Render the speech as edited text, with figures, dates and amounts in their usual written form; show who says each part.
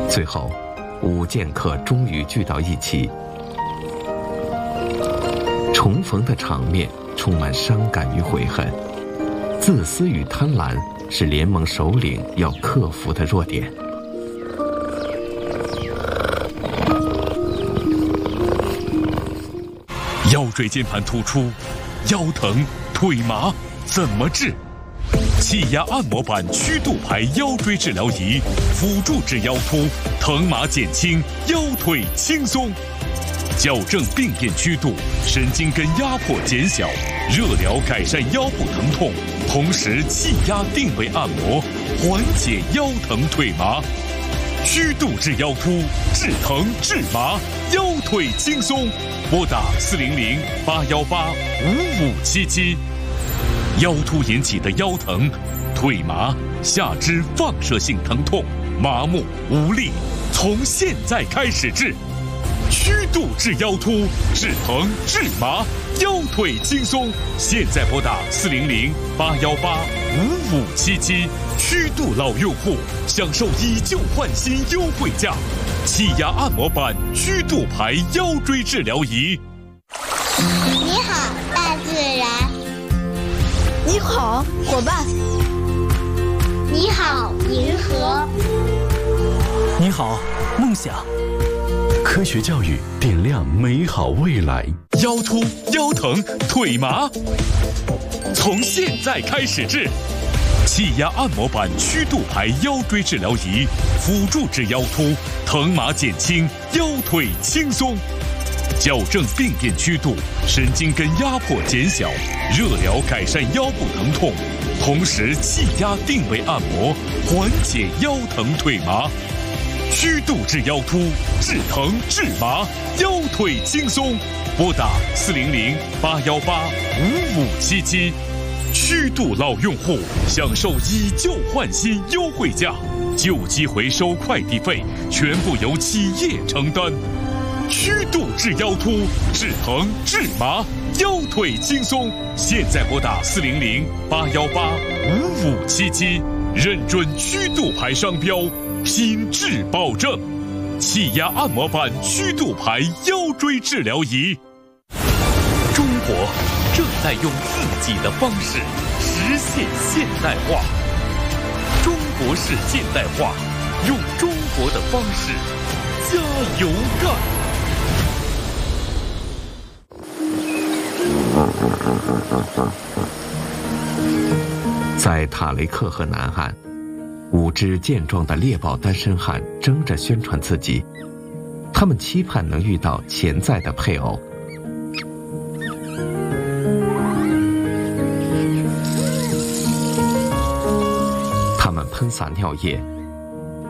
Speaker 1: 最后5剑客终于聚到一起，重逢的场面充满伤感与悔恨。自私与贪婪是联盟首领要克服的弱点。
Speaker 2: 腰椎间盘突出，腰疼腿麻怎么治？气压按摩板曲度牌腰椎治疗仪，辅助治腰突，疼麻减轻，腰腿轻松。矫正病变曲度，神经根压迫减小，热疗改善腰部疼痛，同时气压定位按摩，缓解腰疼腿麻。曲度治腰突，治疼治麻，腰腿轻松。拨打400-818-5577。腰突引起的腰疼、腿麻、下肢放射性疼痛、麻木无力，从现在开始治。曲度治腰突，治疼治麻，腰腿轻松。现在拨打400-818-5577。曲度老用户享受以旧换新优惠价，气压按摩板曲度牌腰椎治疗仪。
Speaker 3: 你好，大自然。
Speaker 4: 你好，伙伴。
Speaker 3: 你好，银河。
Speaker 5: 你好，梦想。
Speaker 6: 科学教育点亮美好未来。
Speaker 2: 腰突、腰疼、腿麻，从现在开始治。气压按摩板曲度牌腰椎治疗仪，辅助治腰突，疼麻减轻，腰腿轻松。矫正病变曲度，神经根压迫减小，热疗改善腰部疼痛，同时气压定位按摩，缓解腰疼腿麻。曲度治腰突，治疼治麻，腰腿轻松。拨打400-818-5577。曲度老用户享受以旧换新优惠价，旧机回收快递费全部由企业承担。曲度治腰突，治疼治麻，腰腿轻松。现在拨打400-818-5577，认准曲度牌商标，品质保证。气压按摩板曲度牌腰椎治疗仪。中国正在用自己的方式实现现代化。中国式现代化，用中国的方式加油干！
Speaker 1: 在塔雷克河南岸，5只健壮的猎豹单身汉争着宣传自己，他们期盼能遇到潜在的配偶。他们喷洒尿液，